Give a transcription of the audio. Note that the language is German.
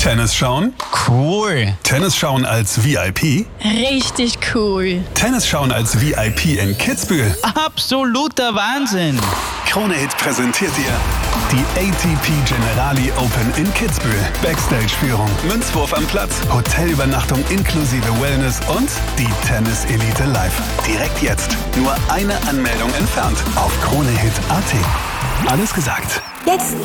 Tennis schauen? Cool. Tennis schauen als VIP? Richtig cool. Tennis schauen als VIP in Kitzbühel? Absoluter Wahnsinn. Krone-Hit präsentiert dir die ATP Generali Open in Kitzbühel. Backstage-Führung, Münzwurf am Platz, Hotelübernachtung inklusive Wellness und die Tennis-Elite live. Direkt jetzt. Nur eine Anmeldung entfernt auf kronehit.at. Alles gesagt. Jetzt